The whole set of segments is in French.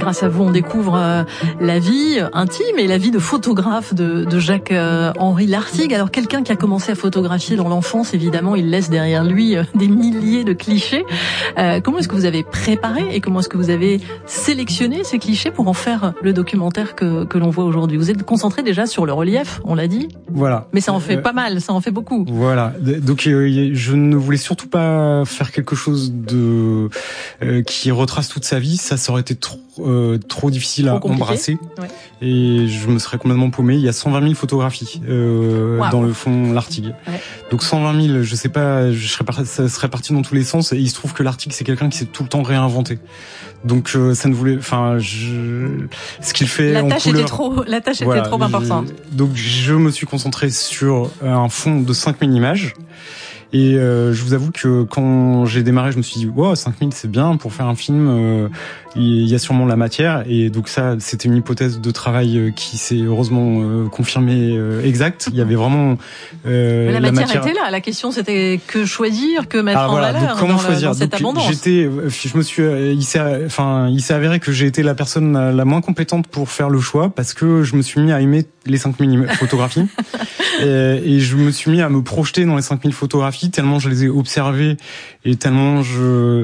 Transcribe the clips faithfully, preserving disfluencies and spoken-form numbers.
grâce à vous, on découvre euh, la vie intime et la vie de photographe de, de Jacques-Henri euh, Lartigue. Alors, quelqu'un qui a commencé à photographier dans l'enfance, évidemment, il laisse derrière lui euh, des milliers de clichés. Euh, comment est-ce que vous avez préparé et comment est-ce que vous avez sélectionné ces clichés pour en faire le documentaire que, que l'on voit aujourd'hui? Vous êtes concentré déjà sur le relief, on l'a dit. Voilà. Mais ça en fait euh, pas mal, ça en fait beaucoup. Voilà. Donc, euh, je ne voulais surtout pas faire quelque chose de euh, qui retrace toute sa vie. Ça, ça aurait été trop, euh, trop difficile trop à compliqué. embrasser. Ouais. Et je me serais complètement paumé. Il y a cent vingt mille photographies euh, wow. dans le fond Lartigue. Ouais. Donc cent vingt mille, je sais pas, je serais par... ça serait parti dans tous les sens. Et il se trouve que Lartigue, c'est quelqu'un qui s'est tout le temps réinventé. Donc euh, ça ne voulait, enfin, je... ce qu'il fait la en tâche couleur, était trop, la tâche voilà, était trop importante. Je... Donc je me suis concentré sur un fond de cinq mille images. Et euh, je vous avoue que quand j'ai démarré, je me suis dit wow, cinq mille c'est bien pour faire un film, euh, il y a sûrement la matière. Et donc ça, c'était une hypothèse de travail qui s'est heureusement euh, confirmée euh, exacte. Il y avait vraiment euh, Mais la, la matière, matière était là. La question c'était que choisir, que mettre Alors, en voilà, valeur donc, comment dans, choisir le, dans cette donc, abondance. J'étais, je me suis, il s'est, enfin, il s'est avéré que j'ai été la personne la moins compétente pour faire le choix parce que je me suis mis à aimer les cinq mille photographies et, et je me suis mis à me projeter dans les cinq mille photographies tellement je les ai observées et tellement je,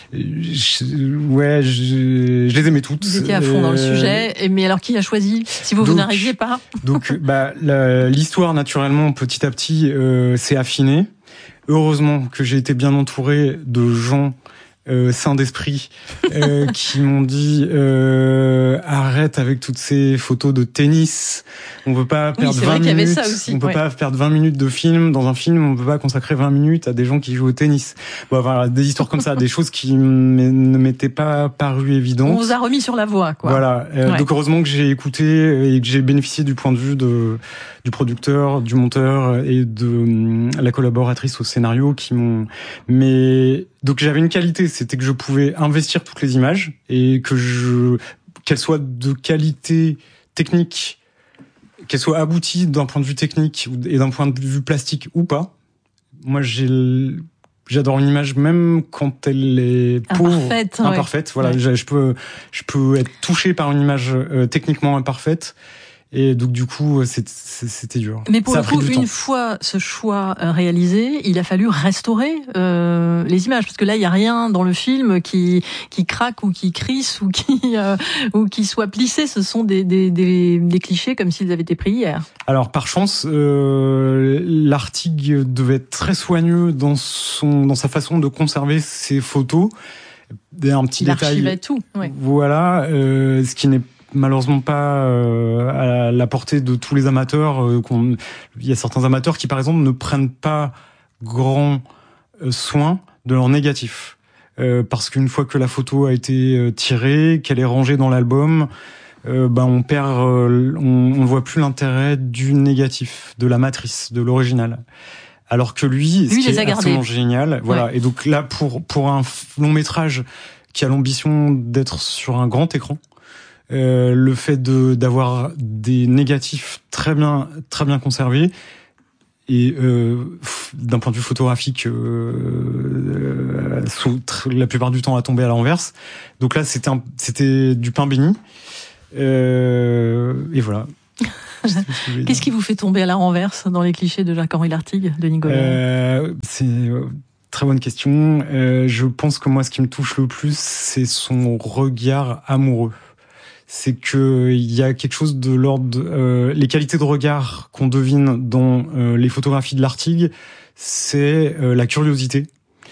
je ouais, je, je les aimais toutes. Vous étiez à fond dans le sujet. Et mais alors qui a choisi si vous, vous n'arriviez pas? Donc, bah, la, l'histoire naturellement petit à petit euh, s'est affinée. Heureusement que j'ai été bien entouré de gens euh, sains d'esprit euh, qui m'ont dit euh, arrête avec toutes ces photos de tennis. On peut pas perdre oui, vingt minutes. Ça aussi, on peut ouais. pas perdre vingt minutes de film dans un film. On peut pas consacrer vingt minutes à des gens qui jouent au tennis. Bon, voilà, des histoires comme ça, des choses qui ne m'étaient pas parues évidentes. On vous a remis sur la voie, quoi. Voilà. Euh, ouais. Donc heureusement que j'ai écouté et que j'ai bénéficié du point de vue de du producteur, du monteur et de la collaboratrice au scénario qui m'ont. Mais donc j'avais une qualité, c'était que je pouvais investir toutes les images et que je qu'elles soient de qualité technique, qu'elles soient abouties d'un point de vue technique et d'un point de vue plastique ou pas. Moi, j'ai j'adore une image même quand elle est pauvre, imparfaite. imparfaite. Ouais. Voilà, ouais. je, je peux je peux être touché par une image euh, techniquement imparfaite. Et donc du coup, c'était dur. Mais pour ça le coup, une temps. fois ce choix réalisé, il a fallu restaurer euh, les images parce que là, il y a rien dans le film qui qui craque ou qui crisse ou qui euh, ou qui soit plissé. Ce sont des des des, des clichés comme s'ils avaient été pris hier. Alors par chance, euh, Lartigue devait être très soigneux dans son dans sa façon de conserver ses photos. Un petit il détail. archivait tout. Ouais. Voilà, euh, ce qui n'est malheureusement pas euh, à la portée de tous les amateurs. Euh, qu'on... Il y a certains amateurs qui, par exemple, ne prennent pas grand euh, soin de leur négatif. Euh, parce qu'une fois que la photo a été euh, tirée, qu'elle est rangée dans l'album, euh, ben on perd, euh, on, on voit plus l'intérêt du négatif, de la matrice, de l'original. Alors que lui, lui ce qui est gardés. absolument génial, voilà. Ouais. Et donc là, pour pour un long métrage qui a l'ambition d'être sur un grand écran. Euh, le fait de d'avoir des négatifs très bien très bien conservés et euh, d'un point de vue photographique euh, sous, la plupart du temps à tomber à la renverse. Donc là c'était un, c'était du pain béni euh, et voilà. Qu'est-ce qui vous fait tomber à la renverse dans les clichés de Jacques-Henri Lartigue, de Nicolas? euh, C'est euh, très bonne question. Euh, je pense que moi ce qui me touche le plus c'est son regard amoureux. C'est que il y a quelque chose de l'ordre de, euh, les qualités de regard qu'on devine dans euh, les photographies de Lartigue, c'est euh, la curiosité.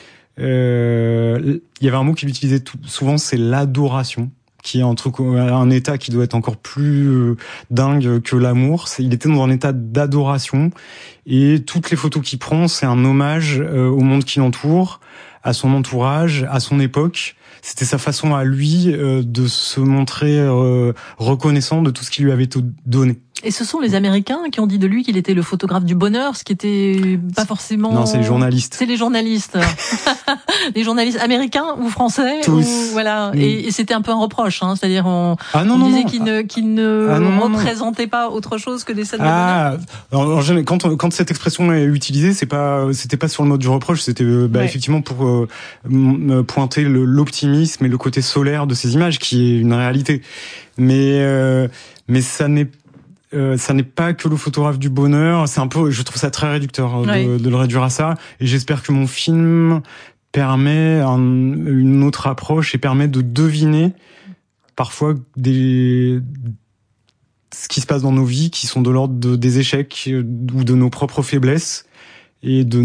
Euh, il y avait un mot qu'il utilisait tout, souvent, c'est l'adoration, qui est un truc, un état qui doit être encore plus euh, dingue que l'amour. C'est, il était dans un état d'adoration et toutes les photos qu'il prend, c'est un hommage euh, au monde qui l'entoure, à son entourage, à son époque. C'était sa façon à lui euh, de se montrer euh, reconnaissant de tout ce qui lui avait été donné. Et ce sont les Américains qui ont dit de lui qu'il était le photographe du bonheur, ce qui était pas forcément... Non, c'est les journalistes. C'est les journalistes. Les journalistes américains ou français. Tous. Ou, voilà. Mm. Et, et c'était un peu un reproche, hein. C'est-à-dire on, ah, non, on non, disait non. qu'il ne, qu'il ne ah, non, représentait non. pas autre chose que des scènes ah, de bonheur. Alors, quand, on, quand cette expression est utilisée, c'est pas, c'était pas sur le mode du reproche, c'était bah, ouais. effectivement pour euh, pointer le, l'optimisme et le côté solaire de ces images, qui est une réalité. Mais, euh, mais ça n'est Euh, ça n'est pas que le photographe du bonheur. C'est un peu, je trouve ça très réducteur de, oui. de le réduire à ça. Et j'espère que mon film permet un, une autre approche et permet de deviner parfois des ce qui se passe dans nos vies, qui sont de l'ordre de, des échecs ou de nos propres faiblesses. Et de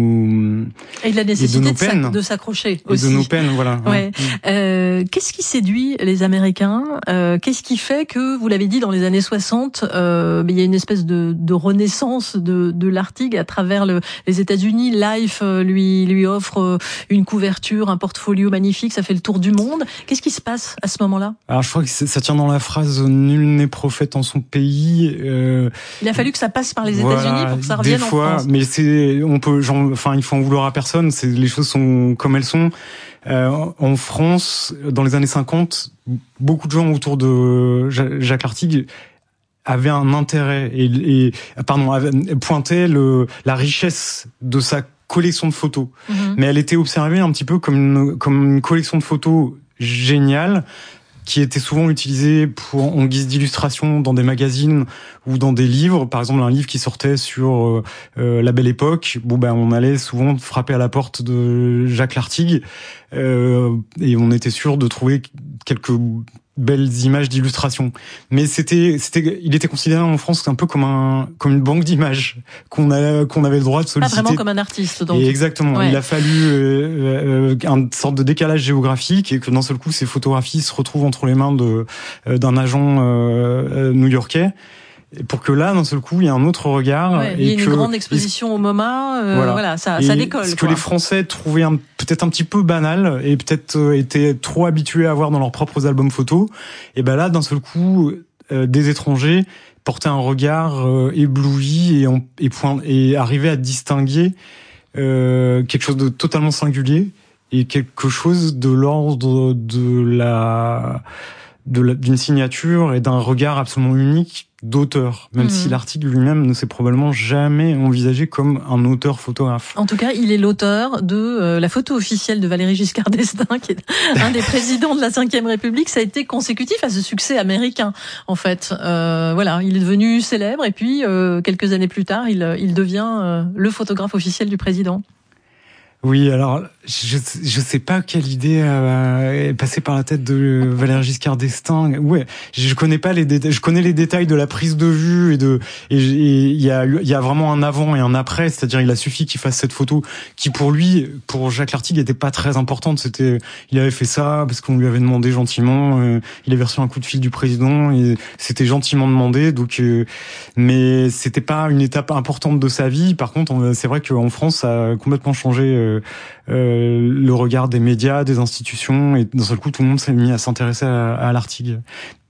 nos et de la nécessité de, nos de, peines. de s'accrocher et aussi. Et de nos peines, voilà. Ouais. Ouais. Euh, qu'est-ce qui séduit les Américains ? euh, Qu'est-ce qui fait que, vous l'avez dit, dans les années soixante, euh, il y a une espèce de, de renaissance de, de l'Artigue à travers le, les États-Unis. Life lui lui offre une couverture, un portfolio magnifique. Ça fait le tour du monde. Qu'est-ce qui se passe à ce moment-là ? Alors, je crois que ça tient dans la phrase « Nul n'est prophète en son pays euh, ». Il a fallu que ça passe par les voilà, États-Unis pour que ça revienne des fois, en France. Mais c'est on peut, genre, enfin, il faut en vouloir à personne. C'est les choses sont comme elles sont. Euh, en France, dans les années cinquante, beaucoup de gens autour de Jacques Lartigue avaient un intérêt et, et pardon, pointaient le la richesse de sa collection de photos. Mm-hmm. Mais elle était observée un petit peu comme une, comme une collection de photos géniale, qui était souvent utilisé pour en guise d'illustration dans des magazines ou dans des livres. Par exemple, un livre qui sortait sur euh, la Belle Époque. Bon, ben, on allait souvent frapper à la porte de Jacques Lartigue euh, et on était sûr de trouver quelques belles images d'illustration. Mais c'était, c'était, il était considéré en France un peu comme un, comme une banque d'images qu'on a, qu'on avait le droit de solliciter. Pas vraiment comme un artiste, donc. Et exactement. Ouais. Il a fallu euh, euh, une sorte de décalage géographique et que d'un seul coup, ces photographies se retrouvent entre les mains de euh, d'un agent euh, new-yorkais. Pour que là, d'un seul coup, il y a un autre regard. Ouais, et il y a une que, grande exposition au MoMA, euh, voilà. voilà, ça, ça décolle. Ce quoi. que les Français trouvaient un, peut-être un petit peu banal et peut-être euh, étaient trop habitués à voir dans leurs propres albums photos, et ben là, d'un seul coup, euh, des étrangers portaient un regard euh, ébloui et, on, et, point, et arrivaient à distinguer euh, quelque chose de totalement singulier et quelque chose de l'ordre de la de la, d'une signature et d'un regard absolument unique d'auteur, même mmh. si l'article lui-même ne s'est probablement jamais envisagé comme un auteur photographe. En tout cas, il est l'auteur de euh, la photo officielle de Valéry Giscard d'Estaing, qui est un des présidents de la cinquième République. Ça a été consécutif à ce succès américain, en fait. Euh, voilà, il est devenu célèbre et puis euh, quelques années plus tard, il, il devient euh, le photographe officiel du président. Oui, alors je je sais pas quelle idée euh, est passée par la tête de Valéry Giscard d'Estaing. Ouais, je connais pas les détails. Je connais les détails de la prise de vue et de et il y a il y a vraiment un avant et un après. C'est-à-dire, il a suffi qu'il fasse cette photo qui pour lui, pour Jacques Lartigue, était pas très importante. C'était, il avait fait ça parce qu'on lui avait demandé gentiment. Euh, il avait reçu un coup de fil du président et c'était gentiment demandé. Donc, euh, mais c'était pas une étape importante de sa vie. Par contre, c'est vrai qu'en France, ça a complètement changé. Euh, Euh, le regard des médias, des institutions, et d'un seul coup tout le monde s'est mis à s'intéresser à, à Lartigue.